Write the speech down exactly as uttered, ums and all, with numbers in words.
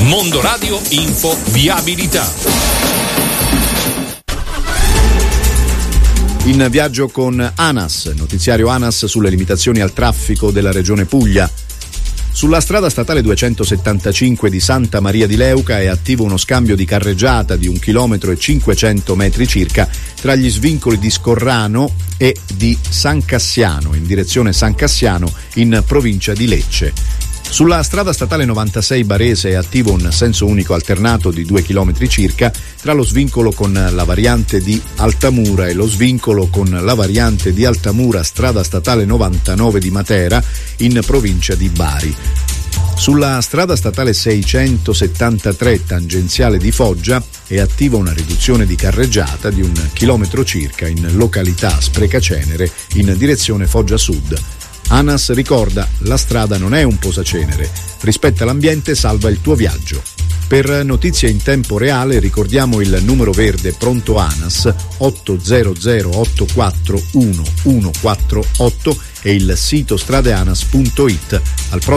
Mondo Radio Info Viabilità. In viaggio con ANAS, notiziario ANAS sulle limitazioni al traffico della regione Puglia. Sulla strada statale duecentosettantacinque di Santa Maria di Leuca è attivo uno scambio di carreggiata di un chilometro e cinquecento metri circa tra gli svincoli di Scorrano e di San Cassiano, in direzione San Cassiano, in provincia di Lecce. Sulla strada statale novantasei Barese è attivo un senso unico alternato di due chilometri circa tra lo svincolo con la variante di Altamura e lo svincolo con la variante di Altamura strada statale novantanove di Matera in provincia di Bari. Sulla strada statale seicentosettantatré tangenziale di Foggia è attiva una riduzione di carreggiata di un chilometro circa in località Sprecacenere in direzione Foggia Sud. ANAS ricorda: la strada non è un posacenere, rispetta l'ambiente, salva il tuo viaggio. Per notizie in tempo reale ricordiamo il numero verde pronto ANAS otto zero zero otto quattro uno uno quattro otto e il sito stradeanas punto it. Al